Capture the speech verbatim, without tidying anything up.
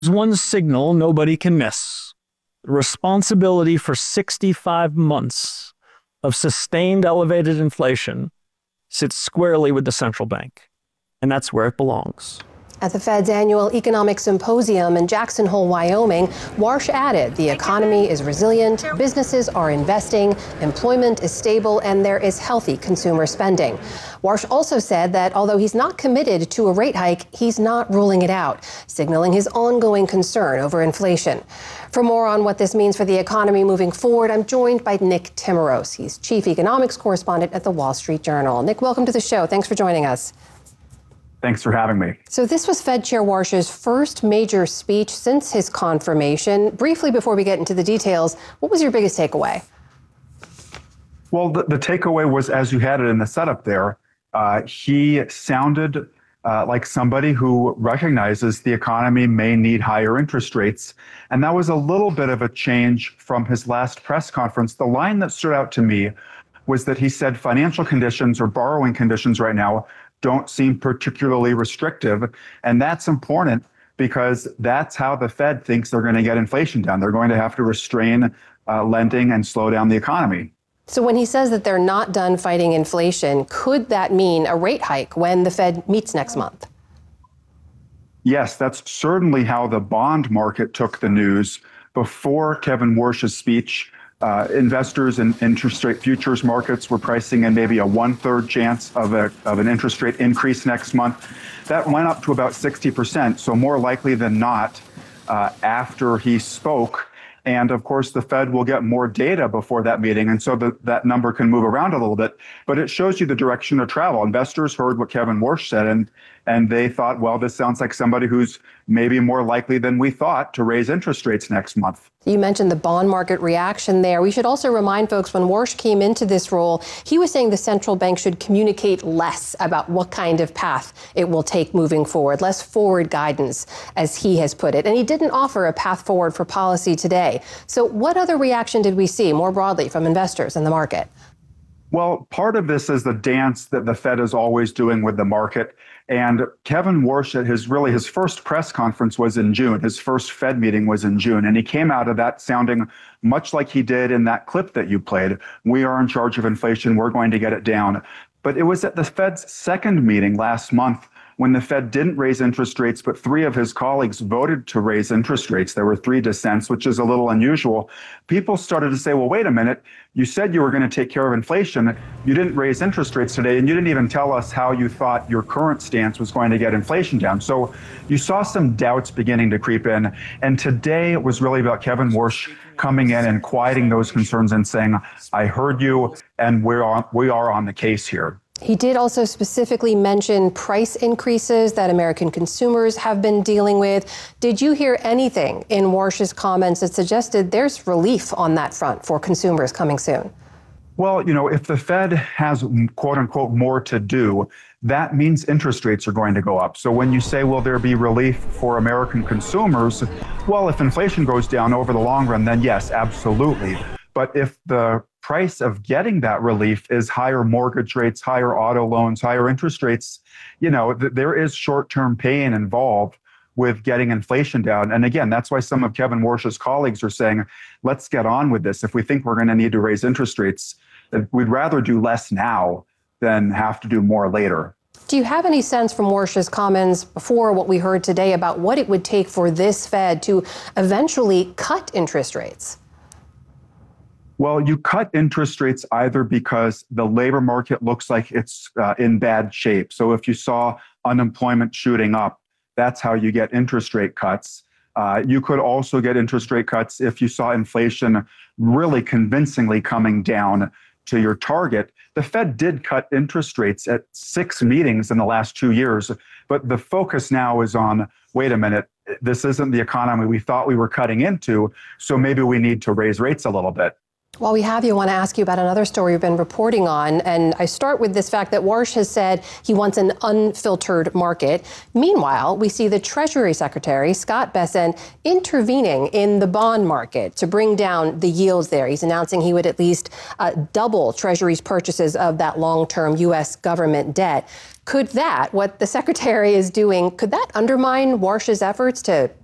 one signal nobody can miss. The responsibility for sixty-five months of sustained elevated inflation sits squarely with the central bank, and that's where it belongs. At the Fed's annual economic symposium in Jackson Hole, Wyoming, Warsh added the economy is resilient, businesses are investing, employment is stable, and there is healthy consumer spending. Warsh also said that although he's not committed to a rate hike, he's not ruling it out, signaling his ongoing concern over inflation. For more on what this means for the economy moving forward, I'm joined by Nick Timiraos. He's chief economics correspondent at the Wall Street Journal. Nick, welcome to the show. Thanks for joining us. Thanks for having me. So this was Fed Chair Warsh's first major speech since his confirmation. Briefly, before we get into the details, what was your biggest takeaway? Well, the, the takeaway was, as you had it in the setup there, uh, he sounded uh, like somebody who recognizes the economy may need higher interest rates. And that was a little bit of a change from his last press conference. The line that stood out to me was that he said financial conditions or borrowing conditions right now don't seem particularly restrictive. And that's important because that's how the Fed thinks they're going to get inflation down. They're going to have to restrain uh, lending and slow down the economy. So when he says that they're not done fighting inflation, could that mean a rate hike when the Fed meets next month? Yes, that's certainly how the bond market took the news. Before Kevin Warsh's speech, Uh, investors in interest rate futures markets were pricing in maybe a one-third chance of, a, of an interest rate increase next month. That went up to about sixty percent, so more likely than not uh, after he spoke. And of course, the Fed will get more data before that meeting, and so the, that number can move around a little bit. But it shows you the direction of travel. Investors heard what Kevin Warsh said, and and they thought, well, this sounds like somebody who's maybe more likely than we thought to raise interest rates next month. You mentioned the bond market reaction there. We should also remind folks when Warsh came into this role, he was saying the central bank should communicate less about what kind of path it will take moving forward, less forward guidance, as he has put it. And he didn't offer a path forward for policy today. So what other reaction did we see more broadly from investors in the market? Well, part of this is the dance that the Fed is always doing with the market. And Kevin Warsh, at his really his first press conference was in June. His first Fed meeting was in June. And he came out of that sounding much like he did in that clip that you played. We are in charge of inflation. We're going to get it down. But it was at the Fed's second meeting last month when the Fed didn't raise interest rates, but three of his colleagues voted to raise interest rates. There were three dissents, which is a little unusual. People started to say, well, wait a minute, you said you were going to take care of inflation. You didn't raise interest rates today, and you didn't even tell us how you thought your current stance was going to get inflation down. So you saw some doubts beginning to creep in. And today it was really about Kevin Warsh coming in and quieting those concerns and saying, I heard you, and we're on, we are on the case here. He did also specifically mention price increases that American consumers have been dealing with. Did you hear anything in Warsh's comments that suggested there's relief on that front for consumers coming soon? Well, you know, if the Fed has, quote unquote, more to do, that means interest rates are going to go up. So when you say, will there be relief for American consumers? Well, if inflation goes down over the long run, then yes, absolutely. But if the price of getting that relief is higher mortgage rates, higher auto loans, higher interest rates, you know, th- there is short-term pain involved with getting inflation down. And again, that's why some of Kevin Warsh's colleagues are saying, let's get on with this. If we think we're going to need to raise interest rates, we'd rather do less now than have to do more later. Do you have any sense from Warsh's comments before what we heard today about what it would take for this Fed to eventually cut interest rates? Well, you cut interest rates either because the labor market looks like it's uh, in bad shape. So if you saw unemployment shooting up, that's how you get interest rate cuts. Uh, you could also get interest rate cuts if you saw inflation really convincingly coming down to your target. The Fed did cut interest rates at six meetings in the last two years, but the focus now is on, wait a minute, this isn't the economy we thought we were cutting into, so maybe we need to raise rates a little bit. While we have you, I want to ask you about another story you've been reporting on. And I start with this fact that Warsh has said he wants an unfiltered market. Meanwhile, we see the Treasury Secretary, Scott Bessent, intervening in the bond market to bring down the yields there. He's announcing he would at least uh, double Treasury's purchases of that long-term U S government debt. Could that, what the Secretary is doing, could that undermine Warsh's efforts to